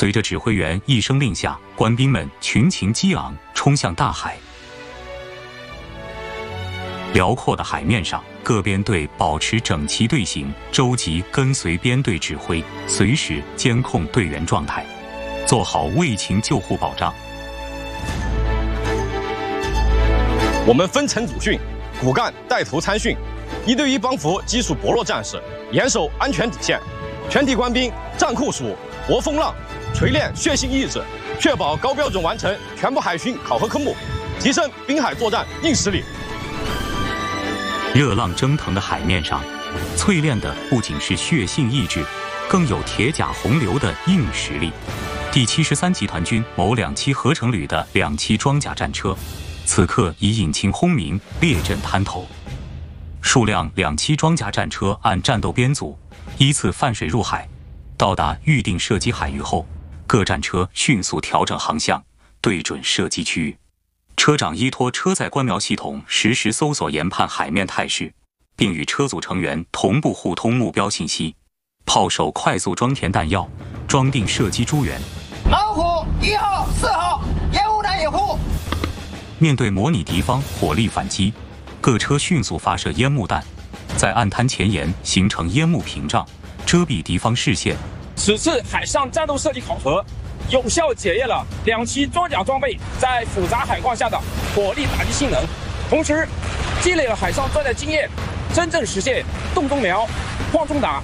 随着指挥员一声令下，官兵们群情激昂，冲向大海。辽阔的海面上，各编队保持整齐队形，周集跟随编队指挥，随时监控队员状态，做好卫勤救护保障。 我们分层组训，骨干带头参训，1对1帮扶技术薄弱战士，严守安全底线。全体官兵战酷暑，搏风浪，锤炼血性意志，确保高标准完成全部海训考核科目，提升滨海作战硬实力。 热浪蒸腾的海面上，淬炼的不仅是血性意志，更有铁甲洪流的硬实力。第73集团军某2栖合成旅的2栖装甲战车，此刻以引擎轰鸣，列阵滩头。数辆2栖装甲战车按战斗编组，依次泛水入海。到达预定射击海域后，各战车迅速调整航向，对准射击区域。车长依托车载观瞄系统实时搜索研判海面态势，并与车组成员同步互通目标信息。炮手快速装填弹药，装订射击诸元。 老虎1号、4号，烟雾弹掩护。 面对模拟敌方火力反击，各车迅速发射烟幕弹，在岸滩前沿形成烟幕屏障，遮蔽敌方视线。 此次海上战斗设计考核，有效检验了2栖装甲装备在复杂海况下的火力打击性能，同时积累了海上作战经验，真正实现洞中瞄、框中打。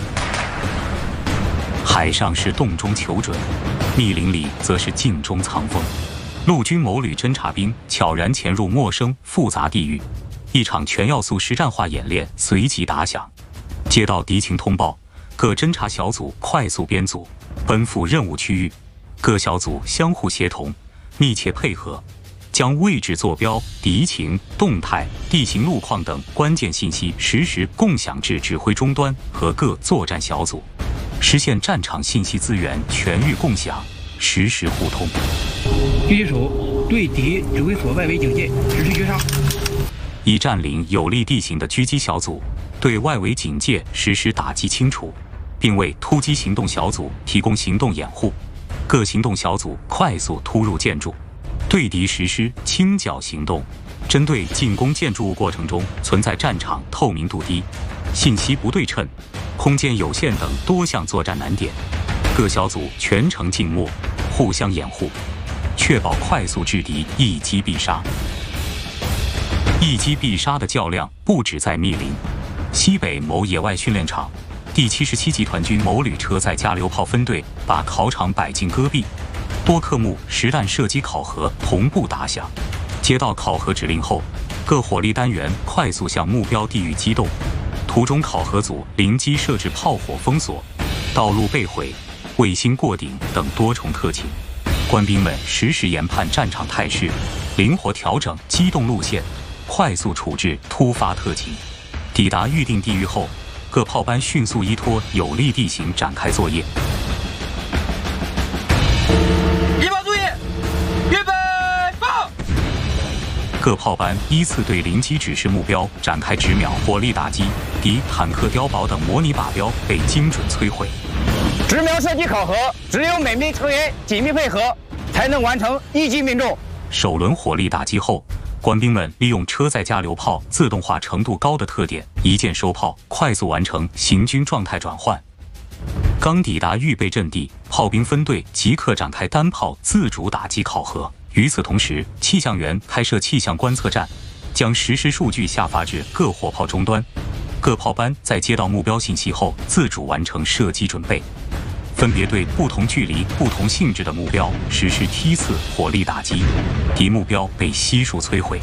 海上是洞中求准，密林里则是镜中藏锋。陆军某旅侦察兵悄然潜入陌生复杂地域，一场全要素实战化演练随即打响。接到敌情通报，各侦察小组快速编组，奔赴任务区域。各小组相互协同，密切配合，将位置坐标、敌情、动态、地形路况等关键信息实时共享至指挥终端和各作战小组，实现战场信息资源全域共享，实时互通。 狙击手对敌指挥所外围警戒，实施绝杀。 已占领有利地形的狙击小组对外围警戒实施打击清除，并为突击行动小组提供行动掩护。各行动小组快速突入建筑，对敌实施清剿行动。针对进攻建筑物过程中存在战场透明度低、信息不对称、空间有限等多项作战难点，各小组全程静默，互相掩护，确保快速制敌，一击必杀。一击必杀的较量不止在密林，西北某野外训练场，第77集团军某旅车载加榴炮分队把考场摆进戈壁，多科目实弹射击考核同步打响。接到考核指令后，各火力单元快速向目标地域机动，途中考核组临机设置炮火封锁、道路被毁、卫星过顶等多重特情。官兵们实时研判战场态势，灵活调整机动路线，快速处置突发特情。抵达预定地域后，各炮班迅速依托有利地形展开作业。 一炮注意，预备放。 各炮班依次对临机指示目标展开直瞄火力打击，敌坦克、碉堡等模拟靶标被精准摧毁。 直瞄射击考核，只有每名成员紧密配合，才能完成一击命中。 首轮火力打击后，官兵们利用车载加榴炮自动化程度高的特点，一键收炮，快速完成行军状态转换。刚抵达预备阵地，炮兵分队即刻展开单炮自主打击考核。与此同时，气象员开设气象观测站，将实时数据下发至各火炮终端。各炮班在接到目标信息后，自主完成射击准备，分别对不同距离、不同性质的目标实施梯次火力打击，敌目标被悉数摧毁。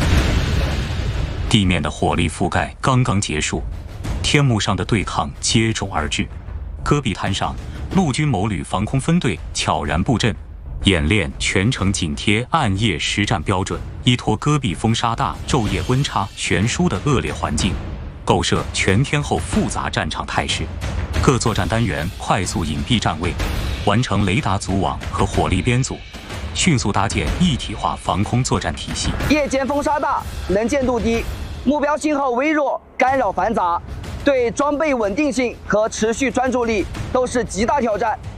地面的火力覆盖刚刚结束，天幕上的对抗接踵而至。戈壁滩上，陆军某旅防空分队悄然布阵，演练全程紧贴暗夜实战标准，依托戈壁风沙大、昼夜温差悬殊的恶劣环境，构设全天候复杂战场态势。各作战单元快速隐蔽站位，完成雷达组网和火力编组，迅速搭建一体化防空作战体系。 夜间风沙大，能见度低，目标信号微弱，干扰繁杂，对装备稳定性和持续专注力都是极大挑战。